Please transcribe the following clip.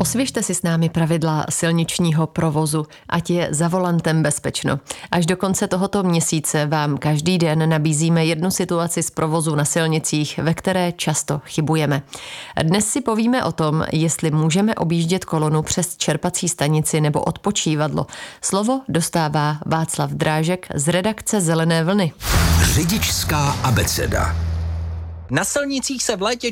Osvěžte si s námi pravidla silničního provozu, ať je za volantem bezpečno. Až do konce tohoto měsíce vám každý den nabízíme jednu situaci z provozu na silnicích, ve které často chybujeme. Dnes si povíme o tom, jestli můžeme objíždět kolonu přes čerpací stanici nebo odpočívadlo. Slovo dostává Václav Drážek z redakce Zelené vlny. Řidičská abeceda. Na silnicích se v létě